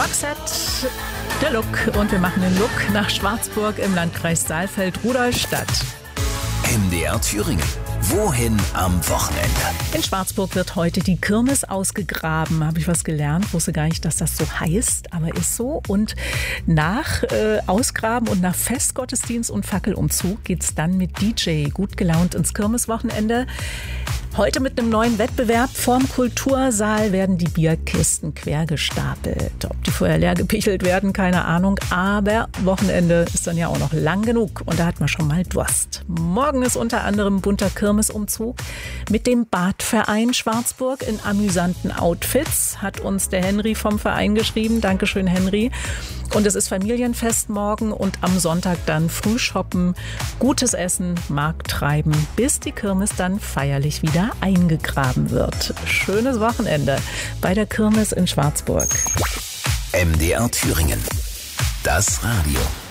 Roxette, der Look. Und wir machen den Look nach Schwarzburg im Landkreis Saalfeld-Rudolstadt. MDR Thüringen. Wohin am Wochenende? In Schwarzburg wird heute die Kirmes ausgegraben. Habe ich was gelernt? Wusste gar nicht, dass das so heißt, aber ist so. Und nach Ausgraben und nach Festgottesdienst und Fackelumzug geht's dann mit DJ gut gelaunt ins Kirmeswochenende. Heute mit einem neuen Wettbewerb. Vorm Kultursaal werden die Bierkisten quergestapelt. Ob die vorher leer gepichelt werden, keine Ahnung. Aber Wochenende ist dann ja auch noch lang genug. Und da hat man schon mal Durst. Morgen ist unter anderem bunter Kirmesumzug mit dem Badverein Schwarzburg in amüsanten Outfits. Hat uns der Henry vom Verein geschrieben. Dankeschön, Henry. Und es ist Familienfest morgen und am Sonntag dann Frühshoppen, gutes Essen, Markt treiben, bis die Kirmes dann feierlich wieder eingegraben wird. Schönes Wochenende bei der Kirmes in Schwarzburg. MDR Thüringen. Das Radio.